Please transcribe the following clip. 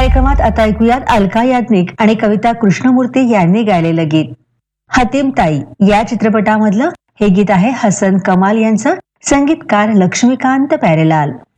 कार्यक्रमात आता ऐकूयात अलका याज्ञिक आणि कविता कृष्णमूर्ती यांनी गायलेलं गीत. हतीमताई या चित्रपटामधलं हे गीत आहे हसन कमाल यांचं, संगीतकार लक्ष्मीकांत प्यारेलाल.